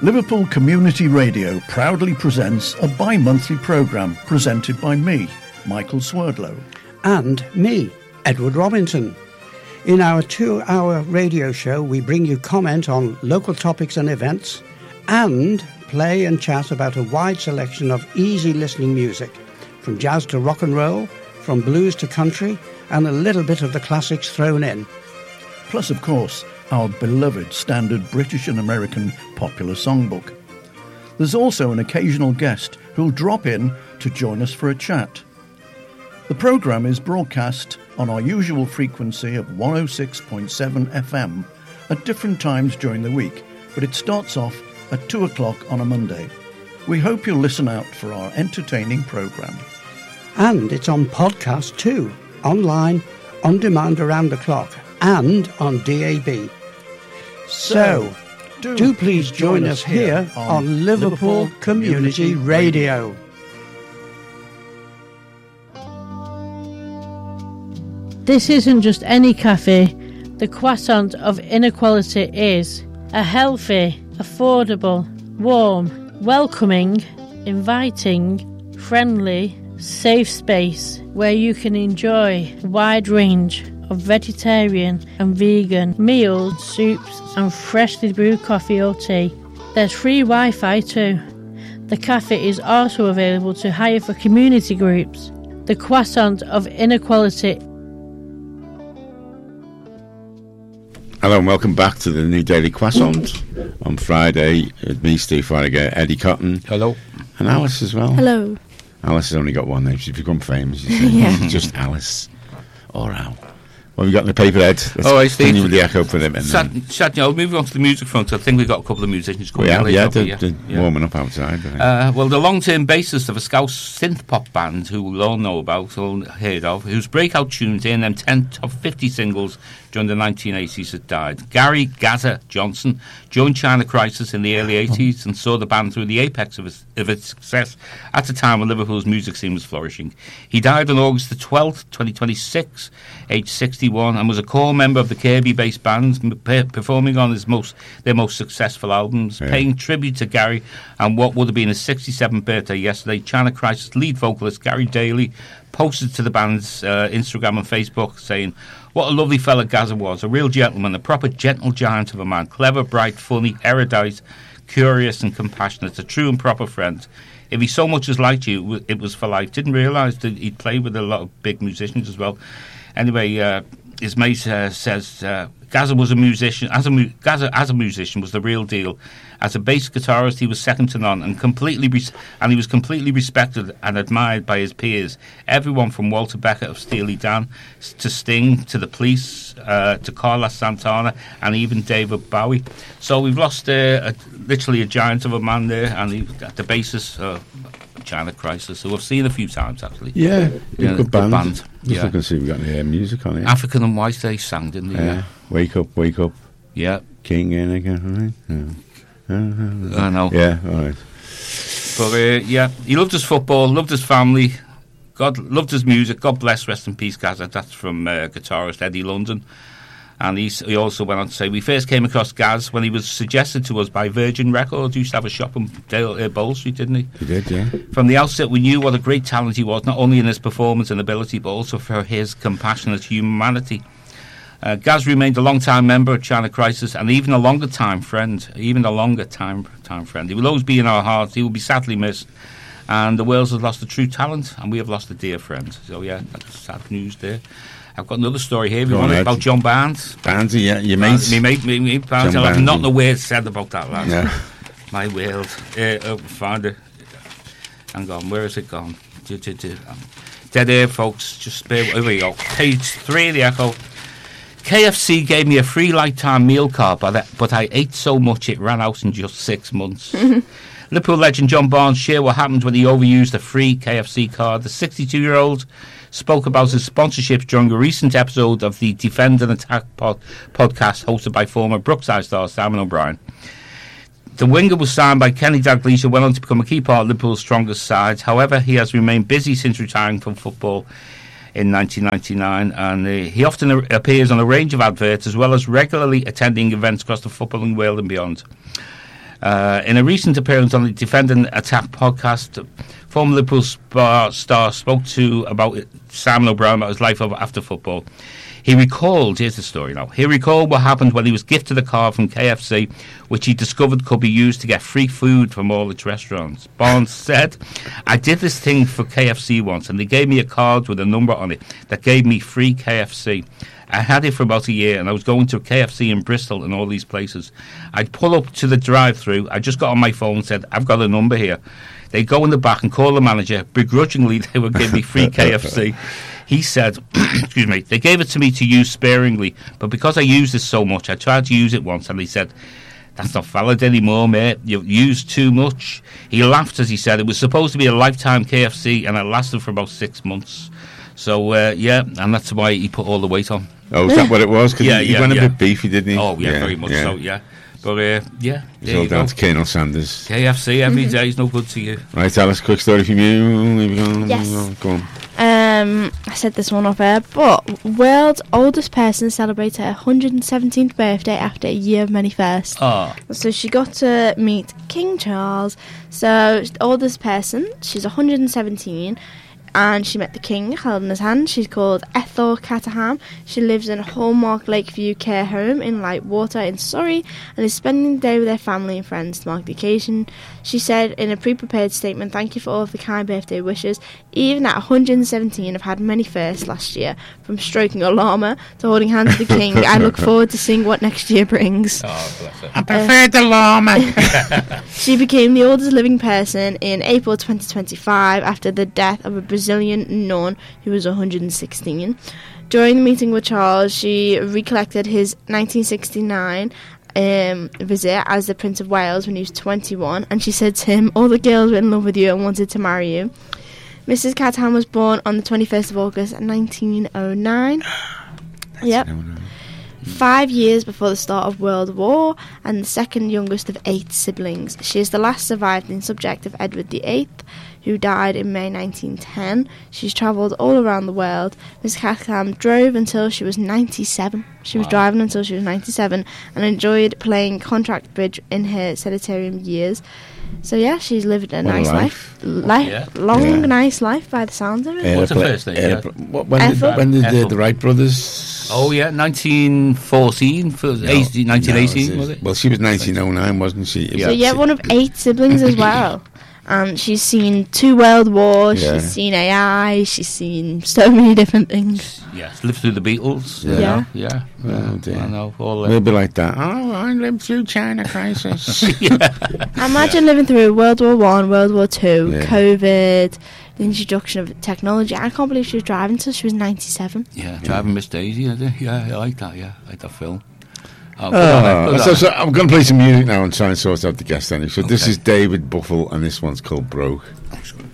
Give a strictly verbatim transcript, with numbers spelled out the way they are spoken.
Liverpool Community Radio proudly presents a bi-monthly programme presented by me, Michael Swerdlow. And me, Edward Robinson. In our two-hour radio show, we bring you comment on local topics and events and play and chat about a wide selection of easy listening music, from jazz to rock and roll, from blues to country, and a little bit of the classics thrown in. Plus, of course, our beloved standard British and American popular songbook. There's also an occasional guest who'll drop in to join us for a chat. The programme is broadcast on our usual frequency of one oh six point seven F M at different times during the week, but it starts off at two o'clock on a Monday. We hope you'll listen out for our entertaining programme. And it's on podcast too, online, on demand around the clock, and on D A B. So, do, do please join us here on Liverpool Community Radio. This isn't just any cafe. The croissant of inequality is a healthy, affordable, warm, welcoming, inviting, friendly, safe space where you can enjoy a wide range of vegetarian and vegan meals, soups and freshly brewed coffee or tea. There's free Wi-Fi too. The cafe is also available to hire for community groups. The croissant of inequality. Hello and welcome back to the new Daily Croissant on Friday. With me, Steve Farragher, Eddie Cotton. Hello. And Alice as well. Hello. Alice has only got one name. She's become famous. You see. Yeah. Just Alice. Or Al. What have we got in the paper, Ed? Let's oh, I see. continue with the echo for them. Sad, sad, you know, moving on to the music front, I think we've got a couple of musicians coming oh, yeah, out. yeah, they're, they're yeah. warming up outside. Uh, well, the long-term bassist of a Scouse synth-pop band, who we'll all know about, all heard of, whose breakout tunes in them ten top fifty singles during the nineteen eighties had died. Gary Gaza Johnson joined China Crisis in the early eighties and saw the band through the apex of its, of its success at a time when Liverpool's music scene was flourishing. He died on August the twelfth, twenty twenty-six, aged sixty-one, and was a core member of the Kirby-based band, performing on his most their most successful albums, yeah. Paying tribute to Gary and what would have been his sixty-seventh birthday yesterday. China Crisis lead vocalist Gary Daly posted to the band's uh, Instagram and Facebook saying, "What a lovely fella Gaza was, a real gentleman, a proper gentle giant of a man, clever, bright, funny, erudite, curious and compassionate, a true and proper friend. If he so much as liked you, it was for life. Didn't realise that he'd played with a lot of big musicians as well." Anyway, uh, his mate uh, says uh, Gaza was a musician. As a mu- Gaza as a musician was the real deal. As a bass guitarist, he was second to none, and completely res- and he was completely respected and admired by his peers. Everyone from Walter Becker of Steely Dan to Sting to the Police uh, to Carlos Santana and even David Bowie. So we've lost uh, a, literally a giant of a man there, and he, the bassist of China Crisis, who I've seen a few times actually. Yeah, yeah good band. band. Just yeah. looking to see if we've got any uh, music on it. African and White they sang, didn't they? Yeah. yeah. Wake up, wake up. Yeah. King in again. Yeah. I know. Yeah, all right. But uh, yeah, he loved his football, loved his family, God loved his music. God bless, rest in peace, Gaza. That's from uh, guitarist Eddie London. And he, he also went on to say, we first came across Gaz when he was suggested to us by Virgin Records. He used to have a shop on Dale, uh, Bowl Street, didn't he? He did, yeah. From the outset, we knew what a great talent he was, not only in his performance and ability, but also for his compassionate humanity. Uh, Gaz remained a long-time member of China Crisis and even a longer-time friend, even a longer-time time friend. He will always be in our hearts. He will be sadly missed. And the Wales has lost a true talent, and we have lost a dear friend. So, yeah, that's sad news there. I've got another story here. We want about John Barnes. Barnes, yeah, your mate. My mate, me, me, Barnes. I've Barnes. not a word said about that, lad. Yeah. My world. Uh, oh, find it. Hang on, where has it gone? Dead air, folks. Just bear. Here we go. Page three of the Echo. K F C gave me a free lifetime meal card, but I, but I ate so much it ran out in just six months. Liverpool legend John Barnes shared what happened when he overused a free K F C card. The sixty-two-year-old spoke about his sponsorships during a recent episode of the Defend and Attack pod- podcast hosted by former Brookside star Simon O'Brien. The winger was signed by Kenny Dalglish and went on to become a key part of Liverpool's strongest side. However, he has remained busy since retiring from football in nineteen ninety-nine, and uh, he often a- appears on a range of adverts as well as regularly attending events across the footballing world and beyond. Uh, in a recent appearance on the Defending Attack podcast, former Liverpool star, star spoke to about Simon O'Brien about his life after football. He recalled, here's the story now, he recalled what happened when he was gifted a card from K F C, which he discovered could be used to get free food from all its restaurants. Barnes said, I did this thing for K F C once, and they gave me a card with a number on it that gave me free K F C. I had it for about a year, and I was going to a K F C in Bristol and all these places. I'd pull up to the drive-thru. I just got on my phone and said, I've got a number here. They'd go in the back and call the manager. Begrudgingly, they would give me free K F C. He said, excuse me, they gave it to me to use sparingly, but because I used it so much, I tried to use it once, and he said, that's not valid anymore, mate. You've used too much. He laughed as he said, it was supposed to be a lifetime K F C, and it lasted for about six months. So, uh, yeah, and that's why he put all the weight on. Oh, is that what it was? Because yeah, he, he yeah, went yeah. a bit beefy, didn't he? Oh, yeah, yeah very much yeah. so, yeah. But, uh, yeah, it's all down to Colonel Sanders. K F C every day is no good to you. Right, Alice, quick story from you. Go, Yes. Go on. Um, I said this one off air, but world's oldest person celebrates her one hundred seventeenth birthday after a year of many firsts. Oh. So she got to meet King Charles. So the oldest person, she's one hundred seventeen, and she met the king held in his hand. She's called Ethel Caterham. She lives in Hallmark Lakeview Care Home in Lightwater in Surrey and is spending the day with her family and friends to mark the occasion. She said in a pre-prepared statement, thank you for all of the kind birthday wishes. Even at one hundred seventeen, I've had many firsts last year, from stroking a llama to holding hands with the king. I look forward to seeing what next year brings. Oh, bless her. I prefer uh, the llama. She became the oldest living person in April twenty twenty-five after the death of a Brazilian nun who was one hundred sixteen. During the meeting with Charles, she recollected his nineteen sixty-nine um, visit as the Prince of Wales when he was twenty-one, and she said to him, all the girls were in love with you and wanted to marry you. Missus Caterham was born on the twenty-first of August nineteen oh nine. Yep. Five years before the start of World War, and the second youngest of eight siblings. She is the last surviving subject of Edward the Eighth, who died in May nineteen ten. She's travelled all around the world. Miss Caterham drove until she was ninety-seven. She was Wow. driving until she was ninety-seven and enjoyed playing contract bridge in her sanitarium years. So yeah, she's lived a What a nice life. life, life Yeah. long, Yeah. nice life by the sounds of it. What's her Airpla- first name, yeah? airpla- what- When did, Ethel. when did the, Ethel. the Wright brothers... Oh, yeah, nineteen fourteen, for No, eighteen, nineteen eighteen, no, was it? Well, she was nineteen oh nine, wasn't she? Yeah. So yeah, one of eight siblings as well. And she's seen two world wars, Yeah. she's seen A I, she's seen so many different things. Yes, lived through the Beatles. Yeah. you know, yeah. Oh, dear. I know. All, We'll uh, be like that. Oh, I lived through China crisis. Imagine living through World War One, World War Two, Yeah. COVID, the introduction of technology. I can't believe she was driving until she was ninety-seven. yeah, Driving Miss Daisy, I did. Yeah, I like that, yeah. I like that film. Oh, good Oh, on her, good so, on so I'm going to play some music now and try and sort out the guest ending. So this Okay. is David Buffel, and this one's called Broke. her.